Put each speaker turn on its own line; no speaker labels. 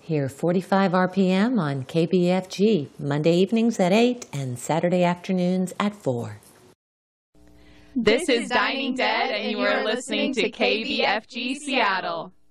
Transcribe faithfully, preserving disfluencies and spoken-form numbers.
Hear forty-five R P M on K B F G, Monday evenings at eight and Saturday afternoons at four.
This is Dining Dead, and you are listening to K B F G Seattle.